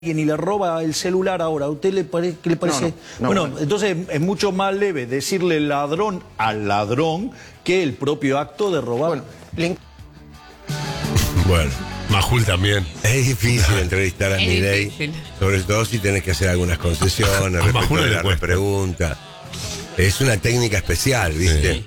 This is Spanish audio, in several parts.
y le roba el celular ahora, ¿a usted qué le parece? Bueno, entonces es mucho más leve decirle ladrón al ladrón que el propio acto de robar. Bueno, Majul también. es difícil entrevistar a Milei, sobre todo si tenés que hacer algunas concesiones respecto de la repregunta. Es una técnica especial, ¿viste?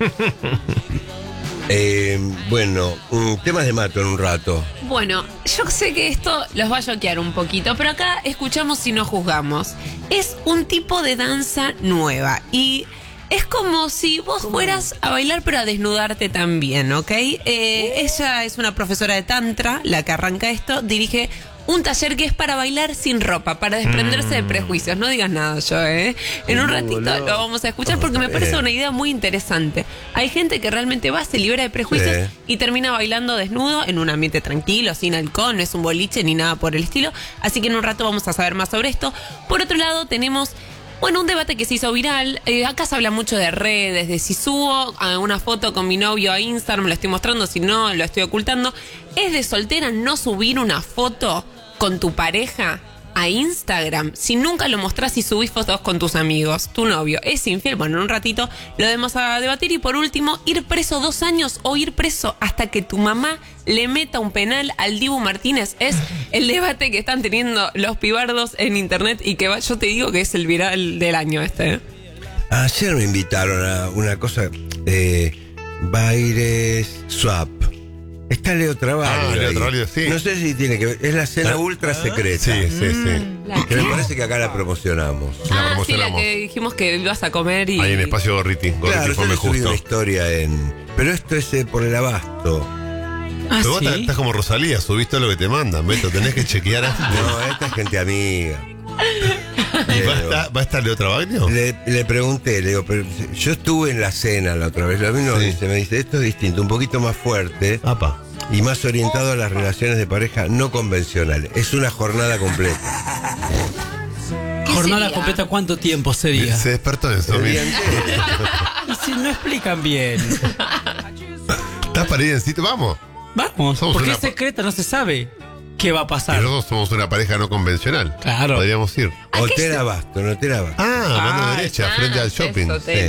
Bueno, temas de Mato en un rato. Bueno, yo sé que esto los va a choquear un poquito, pero acá escuchamos y no juzgamos. Es un tipo de danza nueva y es como si vos fueras a bailar pero a desnudarte también, ¿ok? Ella es una profesora de tantra, la que arranca esto, dirige un taller que es para bailar sin ropa, para desprenderse de prejuicios. No digas nada yo, En un ratito lo vamos a escuchar porque me parece una idea muy interesante. Hay gente que realmente va, se libera de prejuicios y termina bailando desnudo en un ambiente tranquilo, sin alcohol, no es un boliche ni nada por el estilo. Así que en un rato vamos a saber más sobre esto. Por otro lado tenemos... Bueno, un debate que se hizo viral. Acá se habla mucho de redes, de si subo una foto con mi novio a Instagram, lo estoy mostrando, si no, lo estoy ocultando. ¿Es de soltera no subir una foto con tu pareja a Instagram? Si nunca lo mostrás y subís fotos con tus amigos, tu novio es infiel. Bueno, en un ratito lo vamos a debatir. Y por último, ir preso 2 años o ir preso hasta que tu mamá le meta un penal al Dibu Martínez. Es el debate que están teniendo los pibardos en internet y que yo te digo que es el viral del año este. Ayer me invitaron a una cosa, Baires Swap. Está Leo Travaglio. Leo Travaglio, sí. No sé si tiene que ver, es la cena ultra secreta. Sí. Que me parece que acá la promocionamos. Sí, la que dijimos que ibas a comer y... Ahí en Espacio Gorriti. Claro, come yo subí justo. una historia Pero esto es por el abasto. Pero vos estás como Rosalía, subís todo lo que te mandan, Beto, tenés que chequear. No, esta es gente amiga. ¿Va a estar Leo Travaglio? Le pregunté, le digo, pero yo estuve en la cena la otra vez. Lo mismo me dice, esto es distinto, un poquito más fuerte. Apa. Y más orientado a las relaciones de pareja no convencionales. Es una jornada completa. ¿Jornada completa cuánto tiempo sería? Se despertó en eso. El día entero. Y si no explican bien. ¿Estás para ir en sitio? Vamos. Vamos, Somos porque una- es secreta, no se sabe qué va a Y pasar. nosotros somos una pareja no convencional. Claro. Podríamos ir. Hotel Abasto, en Hotel Abasto. Mano derecha, frente al shopping.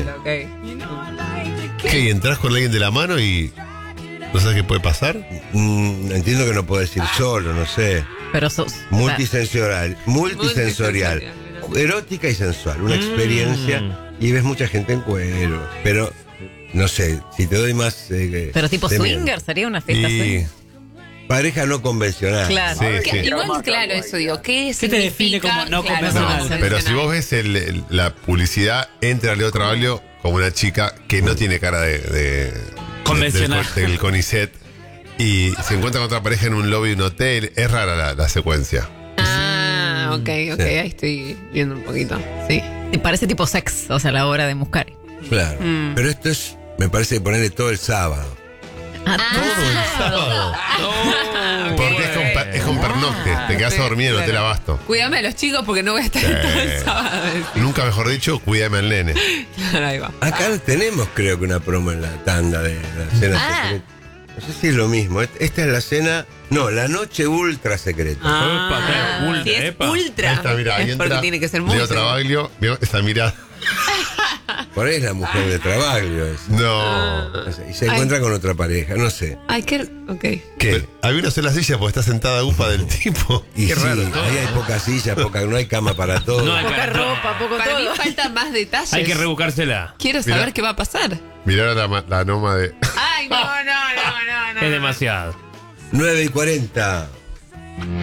¿Qué? ¿Y entras con alguien de la mano y no sabes qué puede pasar? Entiendo que no puedes ir solo, no sé. Pero sos... Multisensorial. Erótica y sensual. Una experiencia. Y ves mucha gente en cuero. Pero, no sé, si te doy más... Pero tipo de swinger, miedo. sería una fiesta Y swinger. Pareja no convencional. Claro. sí. Igual, claro, eso digo. ¿Qué ¿Qué te define como no convencional? No, pero si vos ves la publicidad, entra Leo Travaglio como una chica que no tiene cara de Convencional. del CONICET y se encuentra con otra pareja en un lobby de un hotel. Es rara la secuencia. Ok, ahí estoy viendo un poquito. Sí. Y parece tipo sex, o sea, la hora de Muscari. Claro. Pero esto es, me parece, ponerle todo el sábado. Porque es con pernocte. Te quedas a dormir en el Hotel Abasto. Cuídame a los chicos porque no voy a estar todo el sábado. Nunca mejor dicho, cuídame al nene. Claro, ahí va. Acá tenemos, creo que una promo en la tanda de la cena secreta. No sé si es lo mismo. Esta es la cena. No, la noche ultra secreta. Si es ultra, Ahí está, mira, ahí es porque entra tiene que ser muy Leo Travaglio, vio esa mirada. Por ahí es la mujer de Travaglio. No. No sé, y se encuentra con otra pareja, no sé. Ay, qué... Ok. ¿Qué? Había una sola silla porque está sentada ufa del tipo. Y Qué sí, raro. ahí hay pocas sillas, no hay cama para todos. No hay Poca para- ropa, poco Para mí todo. falta más detalles. Hay que rebuscársela. Quiero Mira. saber qué va a pasar. Mirá la noma de. Ay, no. Es demasiado. 9:40.